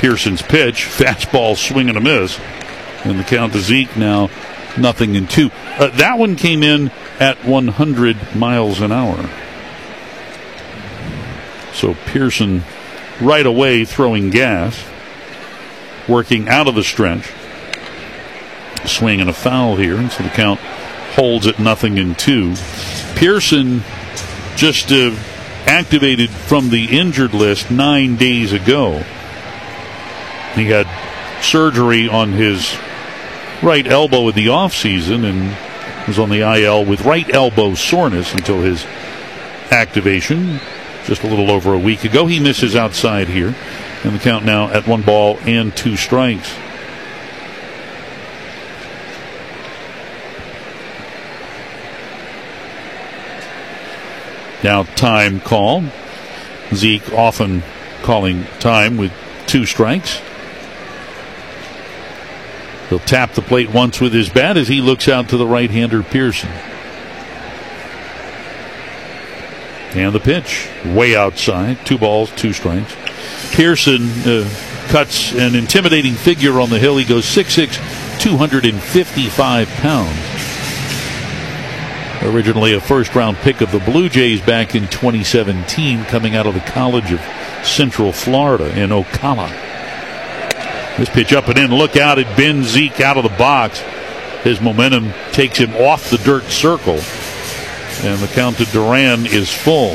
Pearson's pitch, fastball, swing and a miss. And the count to Zeke now 0-2. That one came in at 100 miles an hour. So Pearson right away throwing gas, working out of the stretch. Swing and a foul here, and so the count holds at 0-2. Pearson just activated from the injured list 9 days ago. He had surgery on his right elbow in the offseason and was on the IL with right elbow soreness until his activation just a little over a week ago. He misses outside here, and the count now at 1-2 strikes. Now time call. Zeke often calling time with 2 strikes. He'll tap the plate once with his bat as he looks out to the right-hander Pearson. And the pitch way outside. 2 balls, 2 strikes. Pearson cuts an intimidating figure on the hill. He goes 6'6", 255 pounds. Originally a first-round pick of the Blue Jays back in 2017, coming out of the College of Central Florida in Ocala. This pitch up and in. Look out. It bends Zeke out of the box. His momentum takes him off the dirt circle. And the count to Duran is full.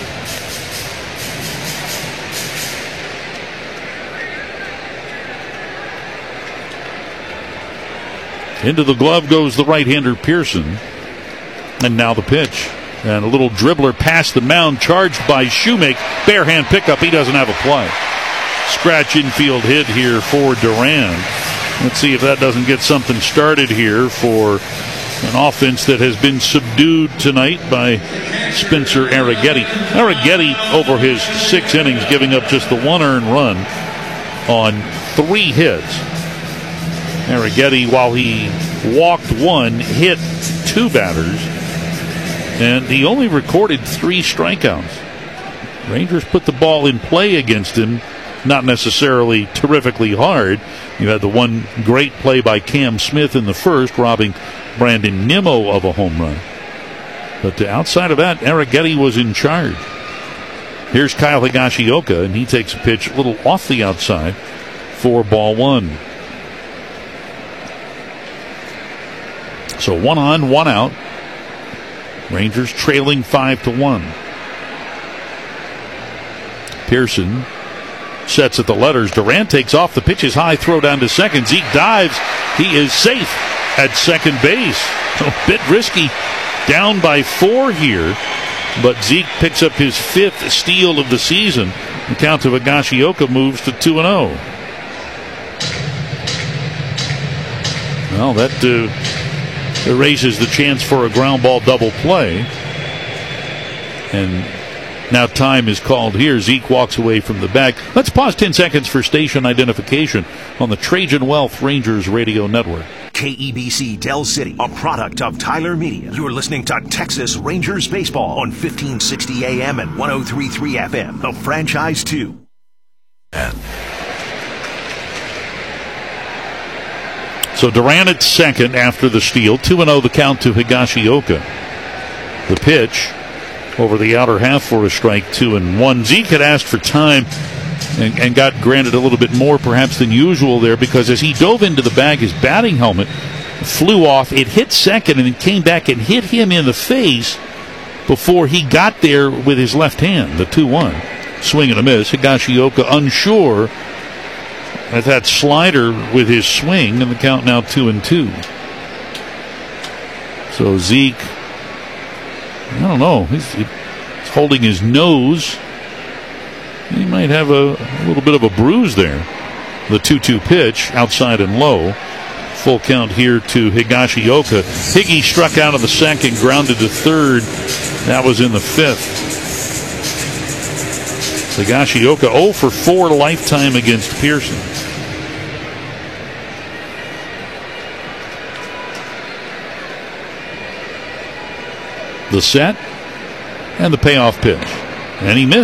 Into the glove goes the right-hander Pearson. And now the pitch. And a little dribbler past the mound, charged by Shoemake. Bare hand pickup. He doesn't have a play. Scratch infield hit here for Duran. Let's see if that doesn't get something started here for an offense that has been subdued tonight by Spencer Arrighetti. Arrighetti, over his 6 innings, giving up just the 1 earned run on 3 hits. Arrighetti, while he walked 1, hit 2 batters, and he only recorded 3 strikeouts. Rangers put the ball in play against him. Not necessarily terrifically hard. You had the one great play by Cam Smith in the first, robbing Brandon Nimmo of a home run. But outside of that, Arrighetti was in charge. Here's Kyle Higashioka, and he takes a pitch a little off the outside for ball 1. So 1 on, 1 out. Rangers trailing 5-1. Pearson sets at the letters. Durant takes off. The pitch is high. Throw down to second. Zeke dives. He is safe at second base. A bit risky. Down by 4 here. But Zeke picks up his 5th steal of the season. The count of Higashioka moves to 2-0. Well, that erases the chance for a ground ball double play. And now time is called here. Zeke walks away from the bag. Let's pause 10 seconds for station identification on the Trajan Wealth Rangers Radio Network. KEBC Del City, a product of Tyler Media. You're listening to Texas Rangers Baseball on 1560 AM and 103.3 FM. The franchise 2. So Duran at second after the steal. 2-0 the count to Higashioka. The pitch over the outer half for a strike, 2-1. Zeke had asked for time and got granted a little bit more perhaps than usual there, because as he dove into the bag, his batting helmet flew off. It hit second and it came back and hit him in the face before he got there with his left hand. The 2-1. Swing and a miss. Higashioka unsure at that slider with his swing, and the count now 2-2. So Zeke, I don't know. He's holding his nose. He might have a little bit of a bruise there. The 2-2 pitch, outside and low. Full count here to Higashioka. Higgy struck out of the second, grounded to third. That was in the 5th. Higashioka 0 for 4 lifetime against Pearson. The set and the payoff pitch. And he missed.